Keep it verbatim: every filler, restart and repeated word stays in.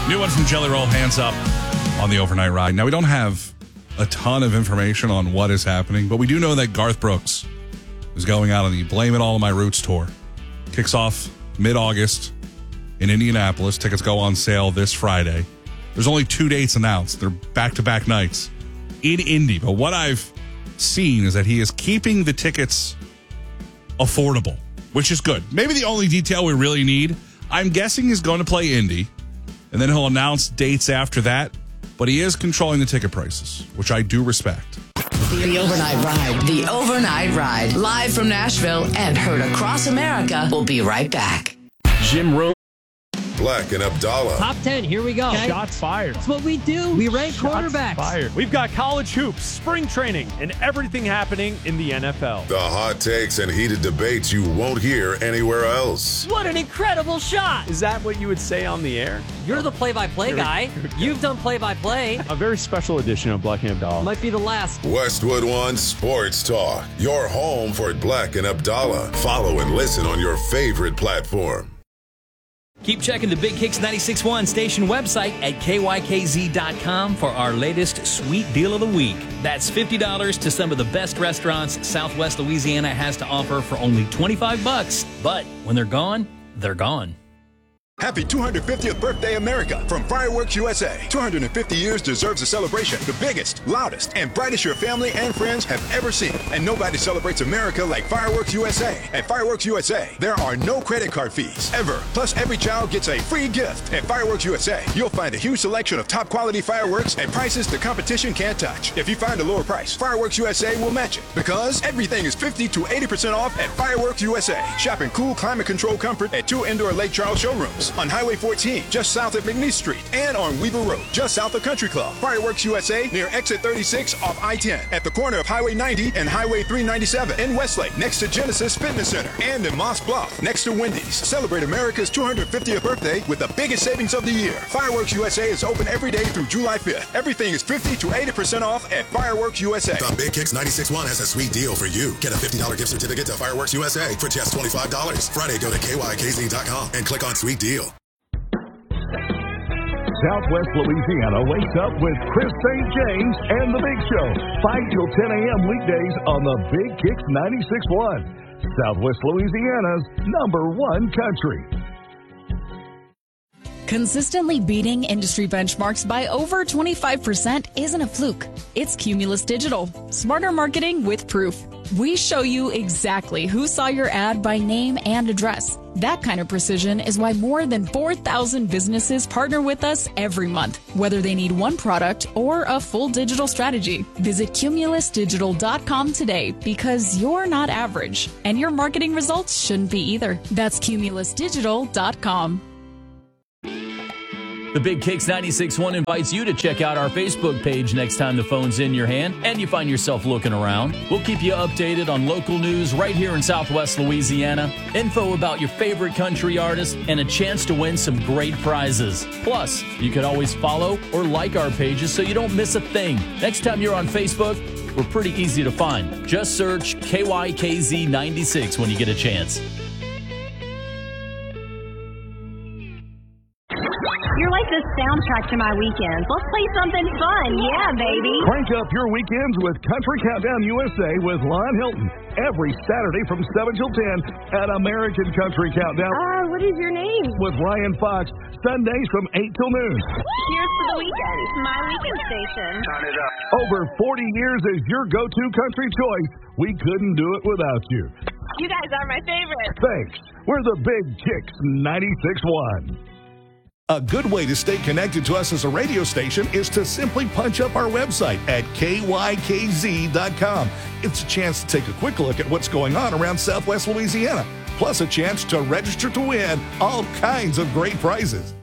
New one from Jelly Roll, Hands Up, on the overnight ride. Now, we don't have a ton of information on what is happening, but we do know that Garth Brooks is going out on the Blame It All on My Roots tour. Kicks off mid-August in Indianapolis. Tickets go on sale this Friday. There's only two dates announced. They're back-to-back nights in Indy. But what I've seen is that he is keeping the tickets affordable, which is good. Maybe the only detail we really need, I'm guessing he's going to play Indy, and then he'll announce dates after that. But he is controlling the ticket prices, which I do respect. The Overnight Ride. The Overnight Ride. Live from Nashville and heard across America. We'll be right back. Jim Rome. Black and Abdallah. Top ten, here we go. Okay. Shots fired. That's what we do. We rank Shots quarterbacks. Fired. We've got college hoops, spring training, and everything happening in the N F L. The hot takes and heated debates you won't hear anywhere else. What an incredible shot. Is that what you would say on the air? You're the play-by-play guy. You've done play-by-play. A very special edition of Black and Abdallah. Might be the last. Westwood One Sports Talk. Your home for Black and Abdallah. Follow and listen on your favorite platform. Keep checking the Big Kicks ninety-six point one station website at K Y K Z dot com for our latest sweet deal of the week. That's fifty dollars to some of the best restaurants Southwest Louisiana has to offer for only twenty-five bucks. But when they're gone, they're gone. Happy two hundred fiftieth birthday, America, from Fireworks U S A. two hundred fifty years deserves a celebration, the biggest, loudest, and brightest your family and friends have ever seen. And nobody celebrates America like Fireworks U S A. At Fireworks U S A, there are no credit card fees, ever. Plus, every child gets a free gift. At Fireworks U S A, you'll find a huge selection of top-quality fireworks at prices the competition can't touch. If you find a lower price, Fireworks U S A will match it. Because everything is fifty to eighty percent off at Fireworks U S A. Shop in cool, climate-controlled comfort at two indoor Lake Charles showrooms. On Highway fourteen, just south of McNeese Street, and on Weaver Road, just south of Country Club. Fireworks U S A near exit thirty-six off I ten, at the corner of Highway ninety and Highway three ninety-seven, in Westlake, next to Genesis Fitness Center, and in Moss Bluff, next to Wendy's. Celebrate America's two hundred fiftieth birthday with the biggest savings of the year. Fireworks U S A is open every day through July fifth. Everything is fifty to eighty percent off at Fireworks U S A. The Big Kicks ninety-six point one has a sweet deal for you. Get a fifty dollars gift certificate to Fireworks U S A for just twenty-five dollars. Friday, go to K Y K Z dot com and click on Sweet Deal. Southwest Louisiana wakes up with Chris Saint James and The Big Show. five till ten a.m. weekdays on the Big Kicks ninety-six point one. Southwest Louisiana's number one country. Consistently beating industry benchmarks by over twenty-five percent isn't a fluke. It's Cumulus Digital. Smarter marketing with proof. We show you exactly who saw your ad by name and address. That kind of precision is why more than four thousand businesses partner with us every month, whether they need one product or a full digital strategy. Visit Cumulus Digital dot com today, because you're not average, and your marketing results shouldn't be either. That's Cumulus Digital dot com. The Big Kicks ninety-six point one invites you to check out our Facebook page next time the phone's in your hand and you find yourself looking around. We'll keep you updated on local news right here in Southwest Louisiana, info about your favorite country artists, and a chance to win some great prizes. Plus, you can always follow or like our pages so you don't miss a thing. Next time you're on Facebook, we're pretty easy to find. Just search K Y K Z ninety-six when you get a chance. You're like the soundtrack to my weekends. Let's play something fun. Yeah, baby. Crank up your weekends with Country Countdown U S A with Lon Hilton. Every Saturday from seven till ten at American Country Countdown. Uh, what is your name? With Ryan Fox. Sundays from eight till noon. Here's for the weekend. My weekend station. Turn it up. Over forty years as your go-to country choice. We couldn't do it without you. You guys are my favorite. Thanks. We're the Big Kicks ninety-six point one. A good way to stay connected to us as a radio station is to simply punch up our website at K Y K Z dot com. It's a chance to take a quick look at what's going on around Southwest Louisiana, plus a chance to register to win all kinds of great prizes.